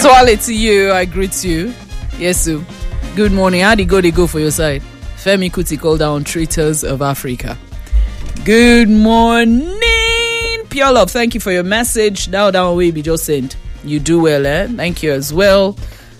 Swale to you, I greet you. Yes, sir. Good morning. How did they go for your side? Femi Kuti called down traitors of Africa. Good morning, Pure Love. Thank you for your message. Now down way be just sent. You do well, eh? Thank you as well.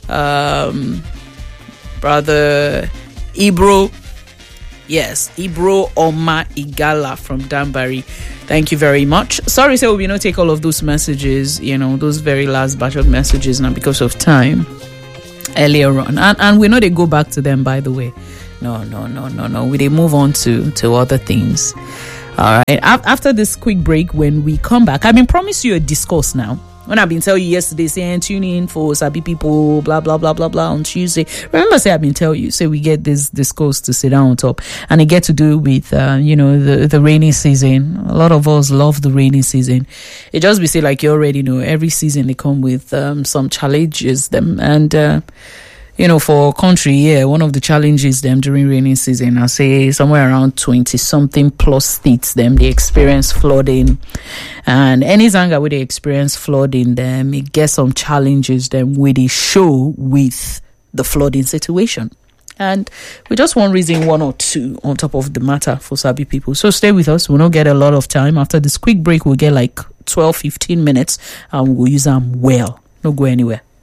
Brother Ibro. Yes, Ibro Oma Igala from Danbury. Thank you very much. Sorry, sir, we will not take all of those messages, those very last batch of messages now because of time earlier on. And we know they go back to them, by the way. No. We move on to other things. All right. After this quick break, when we come back, I've been promised you a discourse now. When I've been telling you yesterday, saying tune in for Sabi people, blah, blah, blah, blah, blah on Tuesday. Remember, I've been telling you, we get this discourse to sit down on top. And it get to do with, the rainy season. A lot of us love the rainy season. It just be say, like you already know, every season they come with some challenges them. And, for country, one of the challenges them during rainy season, I say somewhere around 20-something plus states, them they experience flooding. And any Zanga where they experience flooding, them it gets some challenges them where they show with the flooding situation. And we just want reason one or two on top of the matter for Sabi people. So stay with us. We'll not get a lot of time. After this quick break, we'll get like 12-15 minutes and we'll use them well. Don't go anywhere.